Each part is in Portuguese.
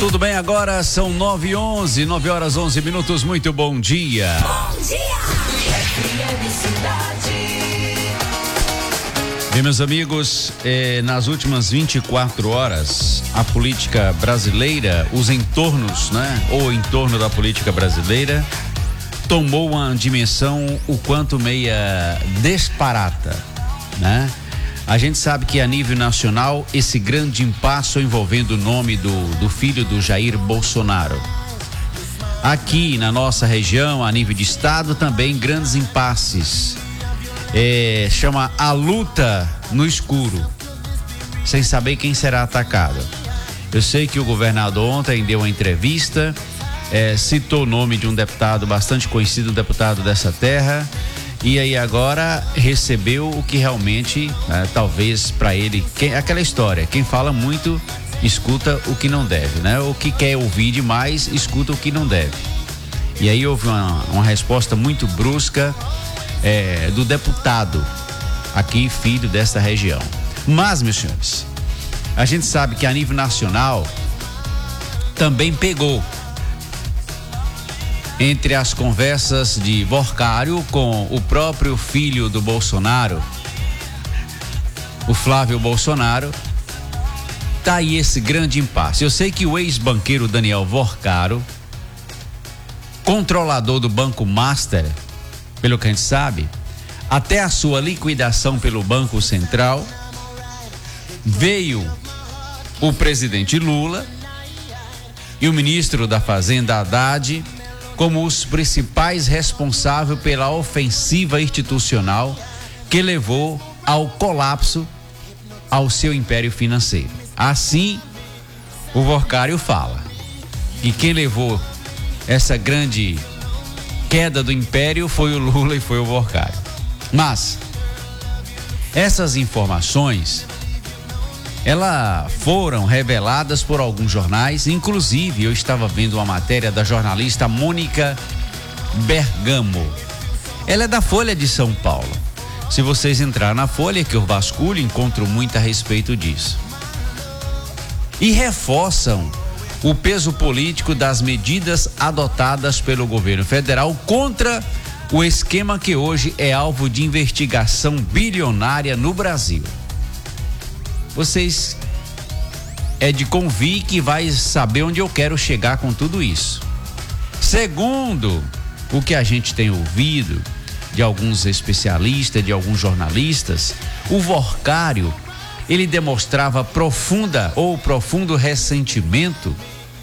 Tudo bem, agora são 9h11, 9 horas 11 minutos, muito bom dia. Bom dia, Bem, meus amigos, nas últimas 24 horas, a política brasileira, os entornos, né? Ou em torno da política brasileira, tomou uma dimensão o quanto meia disparata, né? A gente sabe que a nível nacional, esse grande impasse envolvendo o nome do filho do Jair Bolsonaro. Aqui na nossa região, a nível de estado, também grandes impasses. Chama a luta no escuro, sem saber quem será atacado. Eu sei que o governador ontem deu uma entrevista, citou o nome de um deputado bastante conhecido, um deputado dessa terra, e aí agora recebeu o que realmente, talvez para ele, aquela história, quem fala muito escuta o que não deve, né? O que quer ouvir demais, escuta o que não deve. E aí houve uma resposta muito brusca do deputado aqui, filho desta região. Mas, meus senhores, a gente sabe que a nível nacional também pegou entre as conversas de Vorcário com o próprio filho do Bolsonaro, o Flávio Bolsonaro. Tá aí esse grande impasse. Eu sei que o ex-banqueiro Daniel Vorcário, controlador do Banco Master, pelo que a gente sabe, até a sua liquidação pelo Banco Central, veio o presidente Lula e o ministro da Fazenda Haddad como os principais responsáveis pela ofensiva institucional que levou ao colapso ao seu império financeiro. Assim, o Vorcário fala que quem levou essa grande queda do império foi o Lula e foi o Vorcário. Mas essas informações, elas foram reveladas por alguns jornais, inclusive eu estava vendo uma matéria da jornalista Mônica Bergamo. Ela é da Folha de São Paulo. Se vocês entrarem na Folha, que eu vasculho, encontro muito a respeito disso. E reforçam o peso político das medidas adotadas pelo governo federal contra o esquema que hoje é alvo de investigação bilionária no Brasil. Vocês de convir que vai saber onde eu quero chegar com tudo isso. Segundo o que a gente tem ouvido de alguns especialistas, de alguns jornalistas, o Vorcário, ele demonstrava profundo ressentimento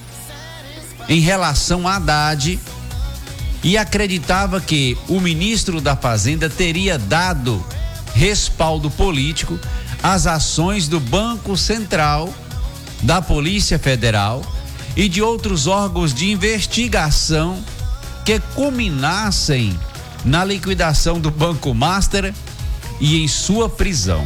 em relação a Haddad e acreditava que o ministro da Fazenda teria dado respaldo político às ações do Banco Central, da Polícia Federal e de outros órgãos de investigação que culminassem na liquidação do Banco Master e em sua prisão.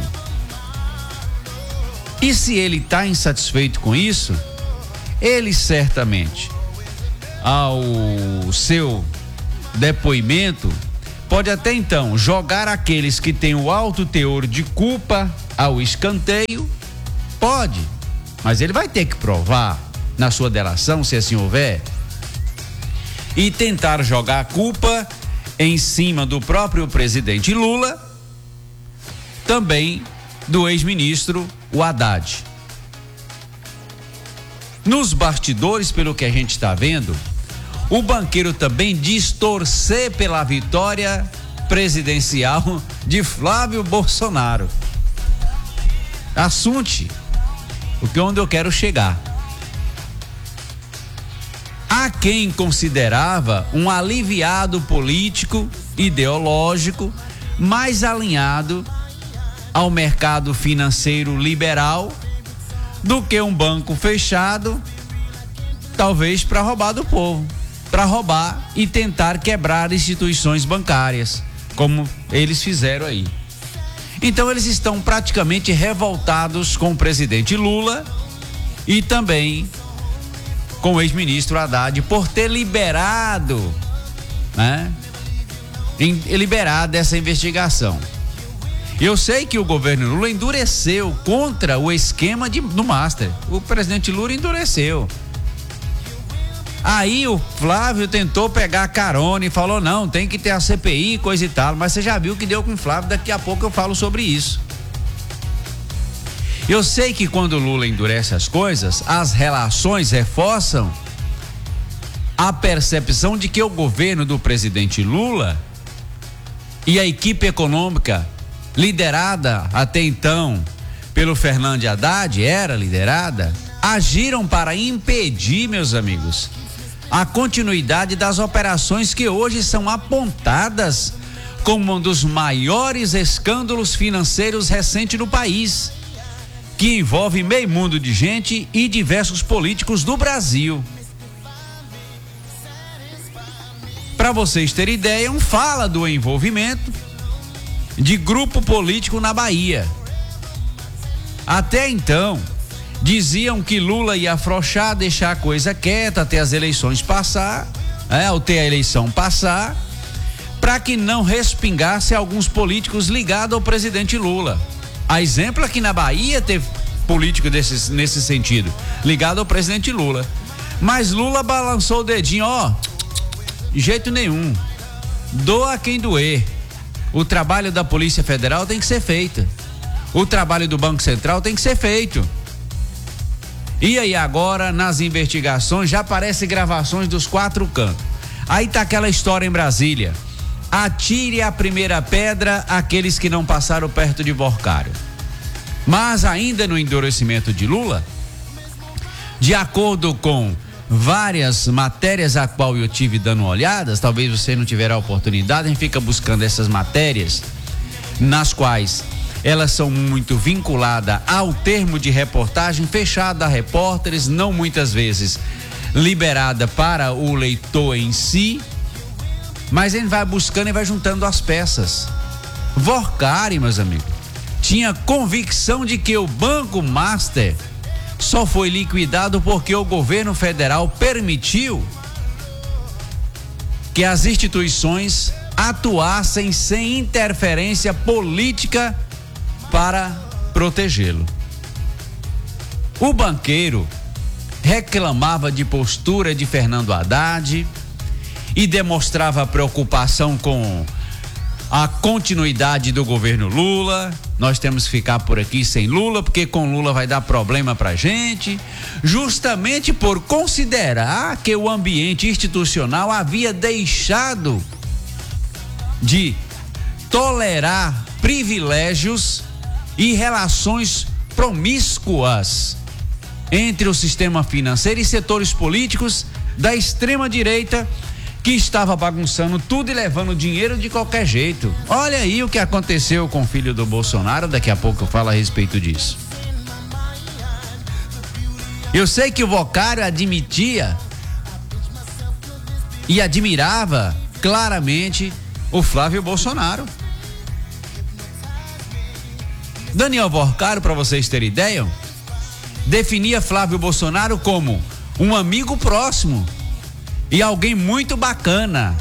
E se ele está insatisfeito com isso, ele certamente, ao seu depoimento, pode até então jogar aqueles que têm o alto teor de culpa ao escanteio, pode, mas ele vai ter que provar na sua delação, se assim houver, e tentar jogar a culpa em cima do próprio presidente Lula, também do ex-ministro o Haddad. Nos bastidores, pelo que a gente está vendo, o banqueiro também diz torcer pela vitória presidencial de Flávio Bolsonaro. Assunte onde eu quero chegar. Há quem considerava um aliviado político, ideológico, mais alinhado ao mercado financeiro liberal do que um banco fechado, talvez para roubar do povo, para roubar e tentar quebrar instituições bancárias, como eles fizeram aí. Então eles estão praticamente revoltados com o presidente Lula e também com o ex-ministro Haddad por ter liberado, liberado essa investigação. Eu sei que o governo Lula endureceu contra o esquema do Master. O presidente Lula endureceu. Aí o Flávio tentou pegar carona e falou, não, tem que ter a CPI, coisa e tal, mas você já viu o que deu com o Flávio, daqui a pouco eu falo sobre isso. Eu sei que quando o Lula endurece as coisas, as relações reforçam a percepção de que o governo do presidente Lula e a equipe econômica liderada até então pelo Fernando Haddad, era liderada, agiram para impedir, meus amigos, a continuidade das operações que hoje são apontadas como um dos maiores escândalos financeiros recentes no país, que envolve meio mundo de gente e diversos políticos do Brasil. Para vocês terem ideia, fala do envolvimento de grupo político na Bahia. Até então, diziam que Lula ia afrouxar, deixar a coisa quieta até as eleições passar, ou ter a eleição passar, para que não respingasse alguns políticos ligados ao presidente Lula. A exemplo aqui na Bahia teve político nesse sentido, ligado ao presidente Lula. Mas Lula balançou o dedinho, de jeito nenhum. Doa quem doer. O trabalho da Polícia Federal tem que ser feito. O trabalho do Banco Central tem que ser feito. E aí agora, nas investigações, já aparecem gravações dos 4 cantos. Aí tá aquela história em Brasília. Atire a primeira pedra aqueles que não passaram perto de Vorcário. Mas ainda no endurecimento de Lula, de acordo com várias matérias a qual eu tive dando olhadas, talvez você não tiver a oportunidade, a gente fica buscando essas matérias, nas quais elas são muito vinculadas ao termo de reportagem fechada a repórteres, não muitas vezes liberada para o leitor em si, mas a gente vai buscando e vai juntando as peças. Vorcário, meus amigos, tinha convicção de que o Banco Master só foi liquidado porque o governo federal permitiu que as instituições atuassem sem interferência política para protegê-lo. O banqueiro reclamava de postura de Fernando Haddad e demonstrava preocupação com a continuidade do governo Lula. Nós temos que ficar por aqui sem Lula, porque com Lula vai dar problema pra gente, justamente por considerar que o ambiente institucional havia deixado de tolerar privilégios e relações promíscuas entre o sistema financeiro e setores políticos da extrema direita, que estava bagunçando tudo e levando dinheiro de qualquer jeito. Olha aí o que aconteceu com o filho do Bolsonaro, daqui a pouco eu falo a respeito disso. Eu sei que o Vorcário admitia e admirava claramente o Flávio Bolsonaro. Daniel Vorcário, para vocês terem ideia, definia Flávio Bolsonaro como um amigo próximo e alguém muito bacana.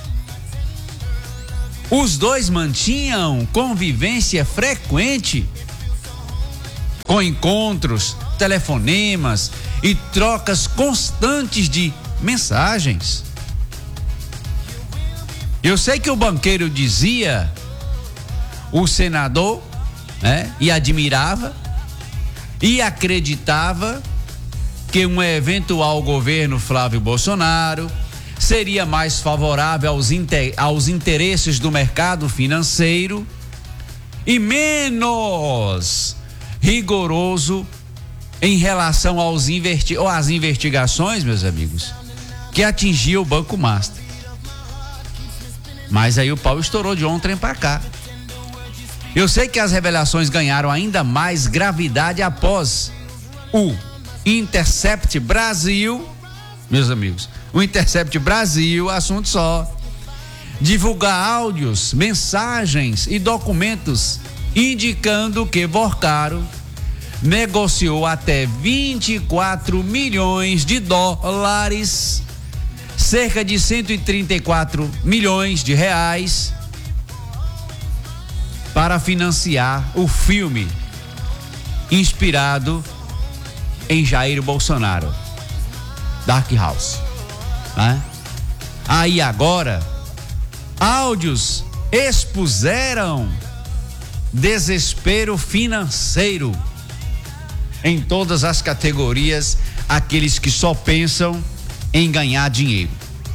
Os dois mantinham convivência frequente, com encontros, telefonemas e trocas constantes de mensagens. Eu sei que o banqueiro dizia o senador, e admirava e acreditava que um eventual governo Flávio Bolsonaro seria mais favorável aos interesses do mercado financeiro e menos rigoroso em relação às investigações, meus amigos, que atingiam o Banco Master. Mas aí o pau estourou de ontem para cá. Eu sei que as revelações ganharam ainda mais gravidade após o Intercept Brasil, meus amigos, o Intercept Brasil, assunto só, divulgar áudios, mensagens e documentos indicando que Vorcário negociou até 24 milhões de dólares, cerca de 134 milhões de reais, para financiar o filme inspirado em Jair Bolsonaro, Dark House. né? Aí agora, áudios expuseram desespero financeiro em todas as categorias, aqueles que só pensam em ganhar dinheiro.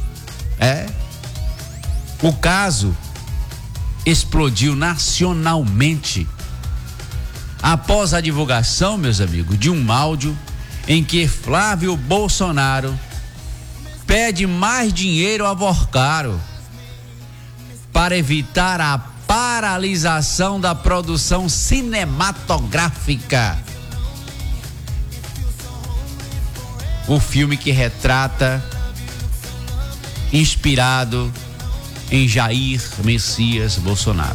O caso explodiu nacionalmente após a divulgação, meus amigos, de um áudio em que Flávio Bolsonaro pede mais dinheiro a Vorcaro para evitar a paralisação da produção cinematográfica. O filme que retrata, inspirado em Jair Messias Bolsonaro.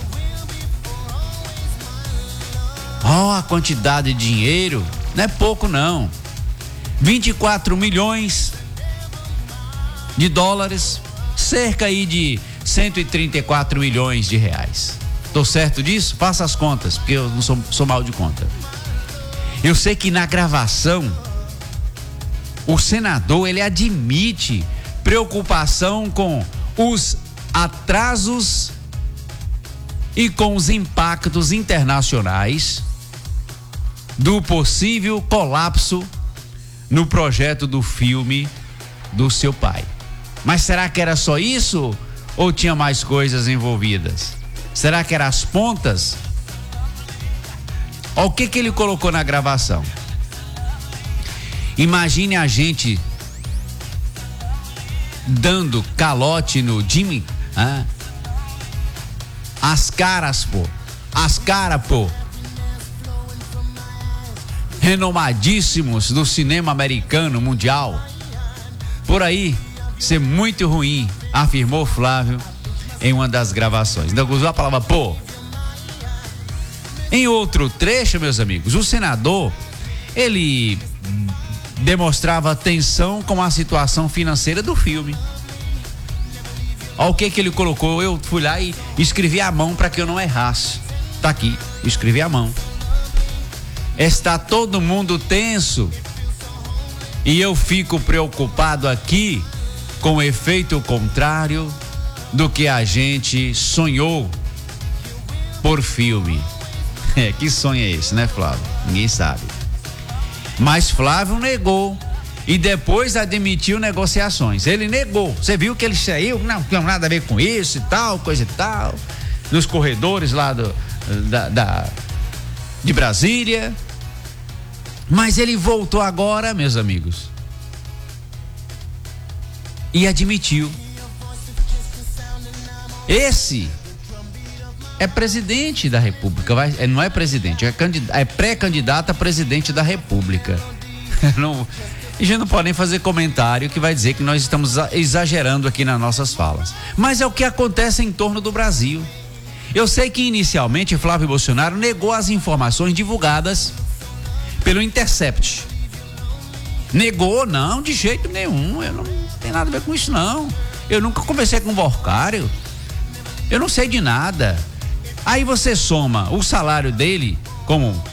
A quantidade de dinheiro não é pouco não. 24 milhões de dólares, cerca aí de 134 milhões de reais. Tô certo disso? Faça as contas, porque eu não sou mal de conta. Eu sei que na gravação o senador, ele admite preocupação com os atrasos e com os impactos internacionais do possível colapso no projeto do filme do seu pai. Mas será que era só isso ou tinha mais coisas envolvidas? Será que eram as pontas? Olha o que ele colocou na gravação. Imagine a gente dando calote no Jimmy, as caras, pô, renomadíssimos do cinema americano mundial. Por aí, ser muito ruim, afirmou Flávio em uma das gravações. Ainda usou a palavra pô. Em outro trecho, meus amigos, o senador, ele demonstrava tensão com a situação financeira do filme. Olha o que ele colocou. Eu fui lá e escrevi à mão para que eu não errasse. Tá aqui, escrevi à mão. Está todo mundo tenso e eu fico preocupado aqui com o efeito contrário do que a gente sonhou por filme. Que sonho é esse, né, Flávio? Ninguém sabe. Mas Flávio negou e depois admitiu negociações. Ele negou. Você viu que ele saiu, não tem nada a ver com isso e tal, coisa e tal, nos corredores lá de Brasília. Mas ele voltou agora, meus amigos, e admitiu. Esse é presidente da República, não é presidente, é pré-candidato a presidente da República. A gente não pode nem fazer comentário que vai dizer que nós estamos exagerando aqui nas nossas falas. Mas é o que acontece em torno do Brasil. Eu sei que inicialmente Flávio Bolsonaro negou as informações divulgadas pelo Intercept. Negou, não, de jeito nenhum. Eu não tenho nada a ver com isso, não. Eu nunca conversei com o Vorcário. Eu não sei de nada. Aí você soma o salário dele como